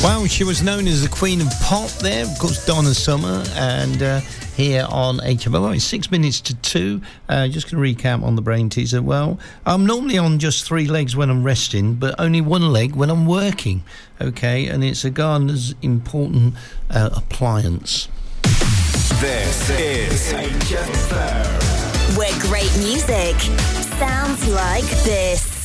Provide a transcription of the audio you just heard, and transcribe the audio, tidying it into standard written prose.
Well, she was known as the Queen of Pop there, of course, Donna Summer, and here on HMO. It's 6 minutes to 2. Just going to recap on the brain teaser. Well, I'm normally on just 3 legs when I'm resting, but only 1 leg when I'm working, okay? And it's a gardener's important appliance. This is HFM, where great music sounds like this.